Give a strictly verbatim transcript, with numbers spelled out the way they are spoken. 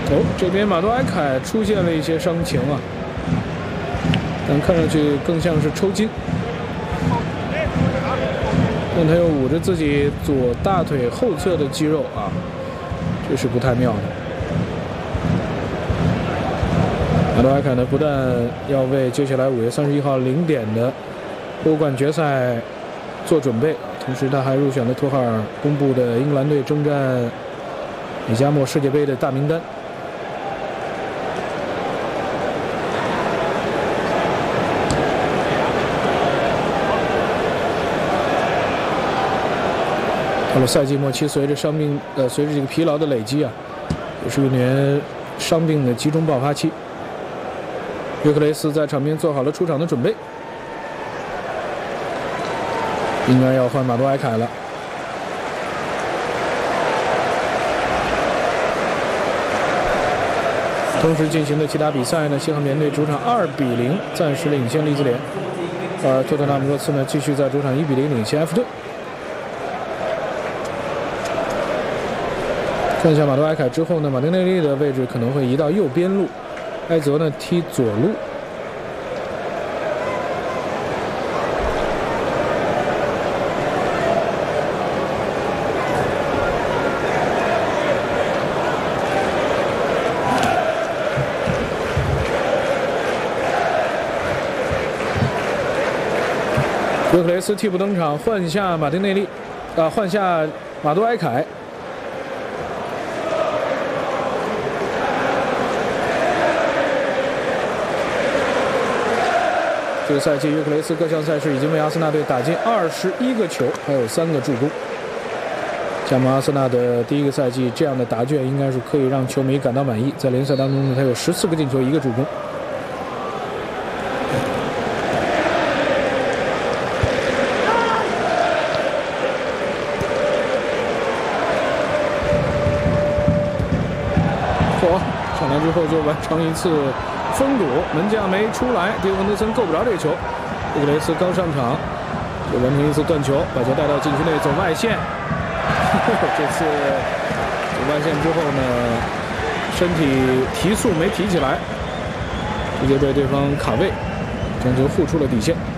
哦，这边马多埃凯出现了一些伤情啊，但看上去更像是抽筋。但他又捂着自己左大腿后侧的肌肉啊，这是不太妙的。马多埃凯呢，不但要为接下来五月三十一号零点的欧冠决赛做准备，同时他还入选了托哈尔公布的英格兰队征战美加墨世界杯的大名单。到了赛季末期，随着伤病呃，随着这个疲劳的累积啊，也是一年伤病的集中爆发期。约克雷斯在场边做好了出场的准备，应该要换马多埃凯了。同时进行的其他比赛呢，西汉姆联队主场二比零暂时领先利兹联，而托特纳姆热刺呢继续在主场一比零领先埃弗顿。看一下马多埃凯之后呢，马丁内利的位置可能会移到右边路，埃泽呢踢左路。约克雷斯替补登场，换下马丁内利，啊，换下马多埃凯。这个赛季，约克雷斯各项赛事已经为阿森纳队打进二十一个球，还有三个助攻。加盟阿森纳的第一个赛季，这样的答卷应该是可以让球迷感到满意。在联赛当中呢，他有十四个进球，一个助攻。嚯，上来之后就完成一次封堵，门将没出来，迪文德森够不着这个球。约克雷斯刚上场就完成一次断球，把球带到禁区内走外线。这次走外线之后呢，身体提速没提起来，直接被对方卡位，将球护出了底线。